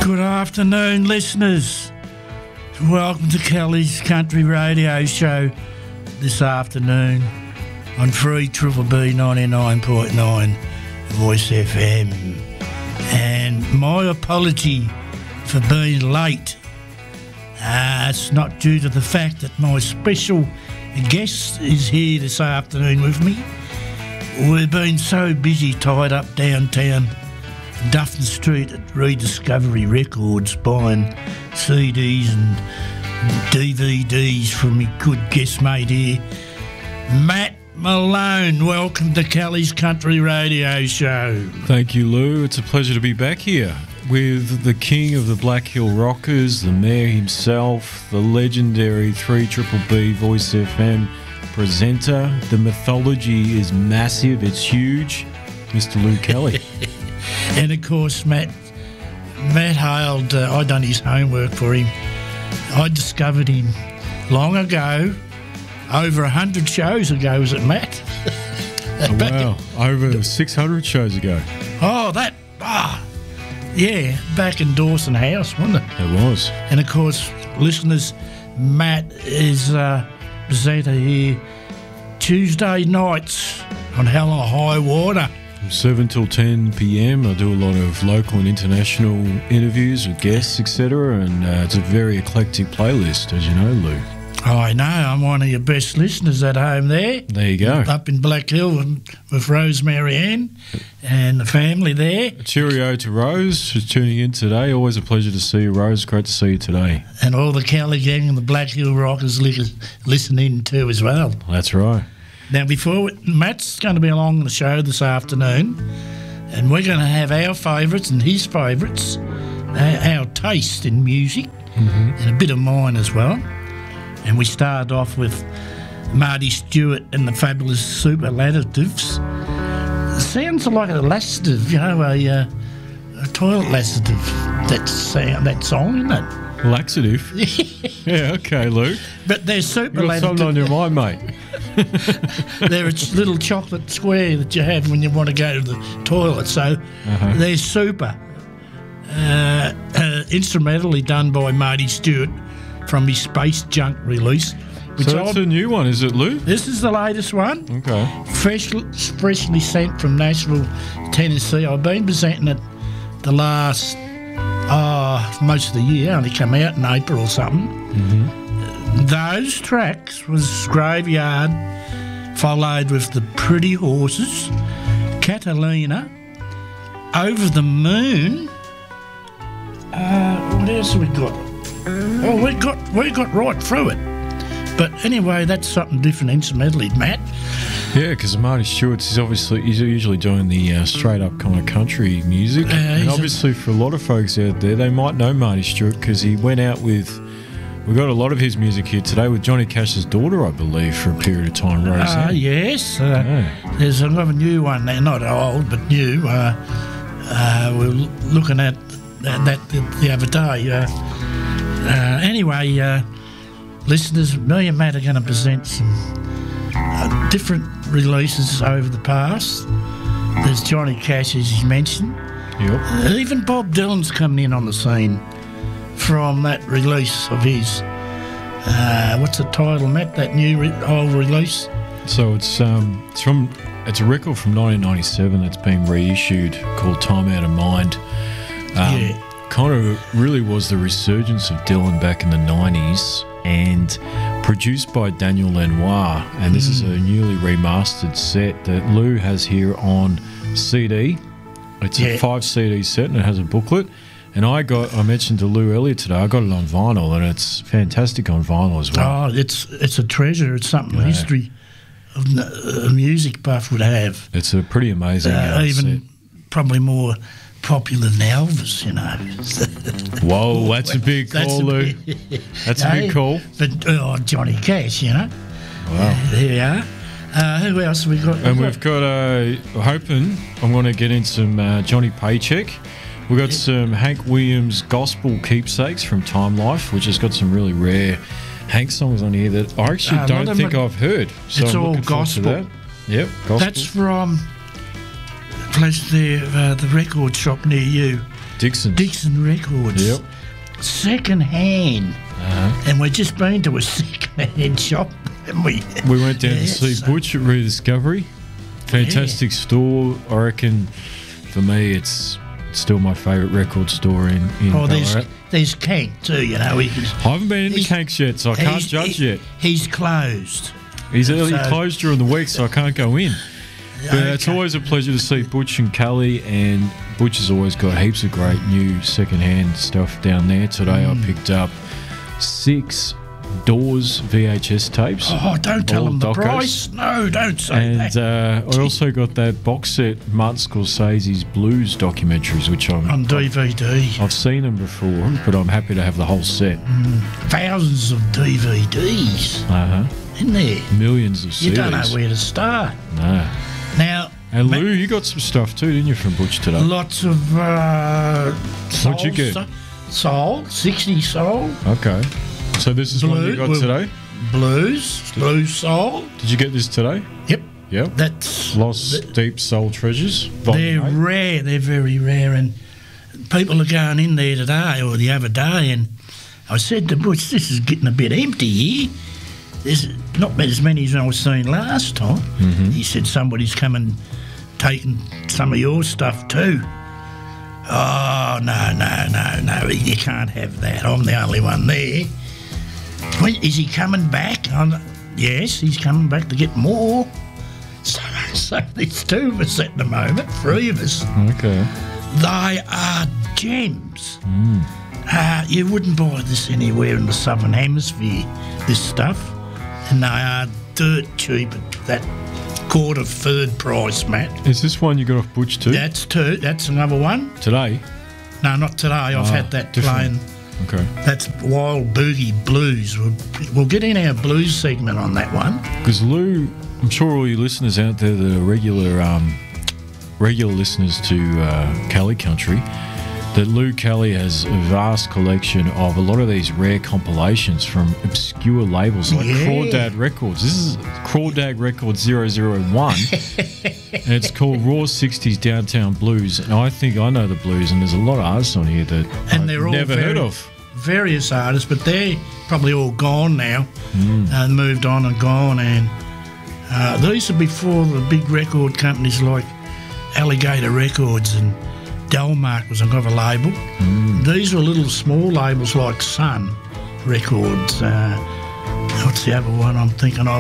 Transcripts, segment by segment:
Good afternoon, listeners. Welcome to Kelly's Country Radio Show this afternoon on 3BBB 99.9 Voice FM. And my apology for being late. It's not due to the fact that my special guest is here this afternoon with me. We've been so busy tied up downtown Duffin Street at Rediscovery Records buying CDs and DVDs from my good guest mate here, Matt Malone. Welcome to Kelly's Country Radio Show. Thank you, Lou. It's a pleasure to be back here with the king of the Black Hill Rockers, the mayor himself, the legendary 3BBB Voice FM presenter. The mythology is massive, it's huge, Mr. Lou Kelly. And of course, Matt hailed, I done his homework for him. I discovered him long ago, over 100 shows ago, was it, Matt? Oh, wow, over 600 shows ago. Yeah, back in Dawson House, wasn't it? It was. And of course, listeners, Matt is presenter here Tuesday nights on Hell or High Water. From 7 till 10 p.m. I do a lot of local and international interviews with guests, etc. And it's a very eclectic playlist, as you know, Lou. I know, I'm one of your best listeners at home there. There you go. Up in Black Hill with Rosemary Ann and the family there. Cheerio to Rose, who's tuning in today. Always a pleasure to see you, Rose. Great to see you today. And all the Kelly gang and the Black Hill Rockers listening too as well. That's right. Now, Matt's going to be along the show this afternoon, and we're going to have our favourites and his favourites, our taste in music, and a bit of mine as well. And we started off with Marty Stewart and the Fabulous Superlatives. It sounds like a laxative, you know, a toilet laxative. That song, isn't it? Laxative? Yeah, okay, Luke. But they're superlatives. You've got something on your mind, mate. They're a little chocolate square that you have when you want to go to the toilet. So they're super. Instrumentally done by Marty Stewart from his Space Junk release. So that's a new one, is it, Lou? This is the latest one. Okay. Freshly sent from Nashville, Tennessee. I've been presenting it the last most of the year. Only come out in April or something. Those tracks was Graveyard, followed with The Pretty Horses, Catalina, Over the Moon. What else have we got? Oh, we got right through it. But anyway, that's something different instrumentally, Matt. Yeah, because Marty Stewart's he's usually doing the straight up kind of country music. And obviously for a lot of folks out there, they might know Marty Stewart because he went out with, we got a lot of his music here today with Johnny Cash's daughter, I believe, for a period of time, Roseanne. Yes. There's another new one there, not old, but new. We're looking at that the other day. Anyway, listeners, me and Matt are going to present some different releases over the past. There's Johnny Cash, as you mentioned. Yep. Even Bob Dylan's coming in on the scene from that release of his. What's the title, Matt? That new old release. So it's a record from 1997 that's been reissued called Time Out of Mind. Kind of really was the resurgence of Dylan back in the 90s and produced by Daniel Lanois. And this is a newly remastered set that Lou has here on CD. It's a 5 CD set and it has a booklet. And I mentioned to Lou earlier today, I got it on vinyl and it's fantastic on vinyl as well. Oh, it's a treasure. It's something history of a music buff would have. It's a pretty amazing even set. Probably more popular than Elvis, you know. Whoa, that's a big call, Lou. That's a big call. But Johnny Cash, you know. Wow. There you are. Who else have we got? And we've got, hoping I'm going to get in some Johnny Paycheck. We've got some Hank Williams gospel keepsakes from Time Life, which has got some really rare Hank songs on here that I actually don't think I've heard. So it's I'm all looking gospel. To that. Yep, gospel. That's from the record shop near you. Dixon. Dixon Records. Yep. Second hand. And we've just been to a second hand shop. And we went down to see Butch at Rediscovery. Fantastic store. I reckon for me it's still my favourite record store in Ballarat. There's Kank too, you know. I haven't been into Kank's yet, so I can't judge yet. He's closed. He's closed during the week, so I can't go in. But it's always a pleasure to see Butch and Kelly, and Butch has always got heaps of great new second-hand stuff down there. Today I picked up 6 Doors VHS tapes. Oh, don't tell them the price. No, don't say that. And I also got that box set, Martin Scorsese's Blues documentaries, which I'm on DVD. I've seen them before, but I'm happy to have the whole set. Thousands of DVDs. In there. Millions of CDs. You don't know where to start. No. Now, and Lou, you got some stuff too, didn't you, from Butch today? Lots of soul. What'd you get? Soul, 60 soul. Okay. So this is what you got today? Blues soul. Did you get this today? Yep. That's Lost Deep Soul Treasures. They're rare. They're very rare. And people are going in there today or the other day, and I said to Butch, this is getting a bit empty here. There's not as many as I was seeing last time. He said somebody's come and taken some of your stuff too. Oh, no. You can't have that. I'm the only one there. Is he coming back? Yes, he's coming back to get more. So there's 2 of us at the moment, 3 of us. Okay. They are gems. You wouldn't buy this anywhere in the Southern Hemisphere, this stuff. And they are dirt cheap at that quarter, third price, Matt. Is this one you got off Butch too? That's 2. That's another one. Today? No, not today. I've had that playing. Okay. That's Wild Boogie Blues. We'll get in our blues segment on that one. Because Lou, I'm sure all you listeners out there that are regular listeners to Kelly Country, that Lou Kelly has a vast collection of a lot of these rare compilations from obscure labels like Crawdad Records. This is Crawdad Records 001, and it's called Raw 60s Downtown Blues. And I think I know the blues, and there's a lot of artists on here that I've never heard of. Various artists, but they're probably all gone now and moved on and gone. And these are before the big record companies like Alligator Records and Delmark was another label. These were little small labels like Sun Records. What's the other one I'm thinking of?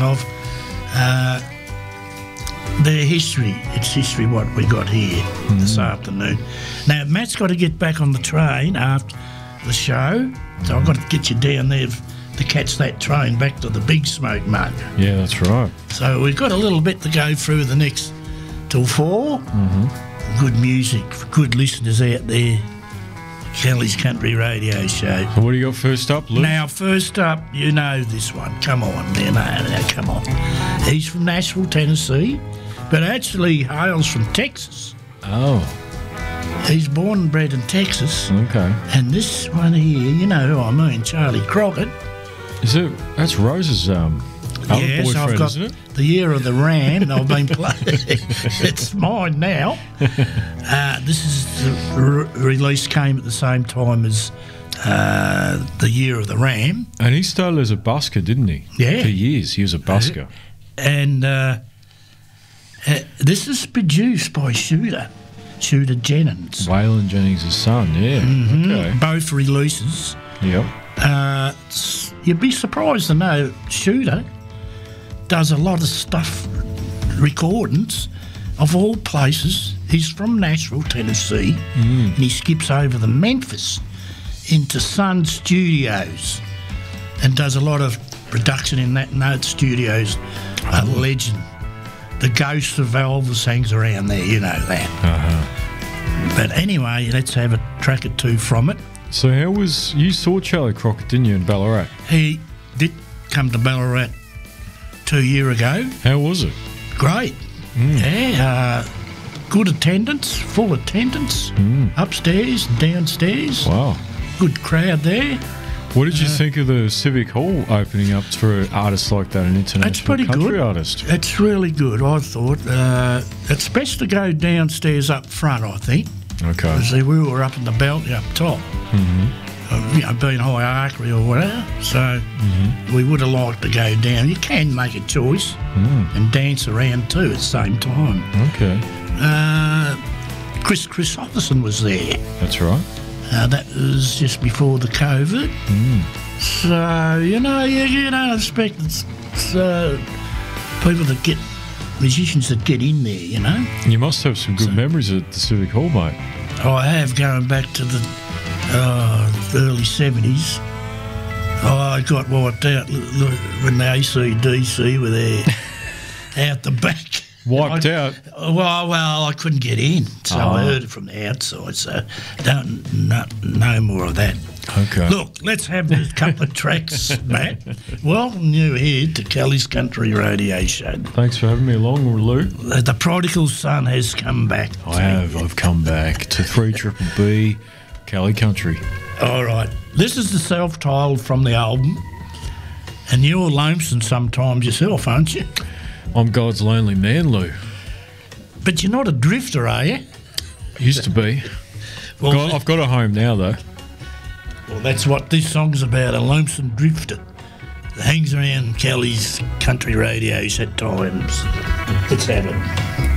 Their history. It's history what we got here this afternoon. Now, Matt's got to get back on the train after the show, so I've got to get you down there to catch that train back to the Big Smoke Mug. Yeah, that's right. So we've got a little bit to go through the next till 4. Good music for good listeners out there. Kelly's Country Radio Show. So what do you got first up, Luke? Now, first up, you know this one. Come on, now, come on. He's from Nashville, Tennessee, but actually hails from Texas. Oh. He's born and bred in Texas. Okay. And this one here, you know who I mean, Charlie Crockett. That's Rose's yes, I've got the Year of the Ram, and I've been playing. It's mine now. This is the release came at the same time as the Year of the Ram. And he started as a busker, didn't he? Yeah. For years, he was a busker. And this is produced by Shooter Jennings. Waylon Jennings' son, yeah. Okay. Both releases. Yep. You'd be surprised to know Shooter does a lot of stuff, recordings of all places. He's from Nashville, Tennessee, and he skips over to Memphis into Sun Studios and does a lot of production in that Note Studios. A legend. The ghost of Elvis hangs around there, you know that. But anyway, let's have a track or 2 from it. So you saw Charlie Crockett, didn't you, in Ballarat? He did come to Ballarat 2 years ago. How was it? Great. Yeah, good attendance, full attendance, upstairs and downstairs. Wow. Good crowd there. What did you think of the Civic Hall opening up for an artist like that, an international country artist? It's really good, I thought. It's best to go downstairs up front, I think. Okay. See, we were up in the Belty up top. Being High Archery or whatever. So we would have liked to go down. You can make a choice and dance around too at the same time. Okay. Chris Christopherson was there. That's right. That was just before the COVID. So, you don't expect people that get, musicians that get in there, You must have some good memories at the Civic Hall, mate. I have, going back to the early 70s. I got wiped out when the AC/DC were there out the back. Wiped out? Well, I couldn't get in, so I heard it from the outside, so no more of that. Okay. Look, let's have a couple of tracks, Matt. Welcome you here to Kelly's Country Radio Show. Thanks for having me along, Lou. The prodigal son has come back. I've come back to 3BBB, Kelly Country. All right. This is the self-titled from the album, and you're lonesome sometimes yourself, aren't you? I'm God's lonely man, Lou. But you're not a drifter, are you? Used to be. Well, I've got a home now, though. Well, that's what this song's about, a lonesome drifter that hangs around Kelly's country radios at times. Let's have it.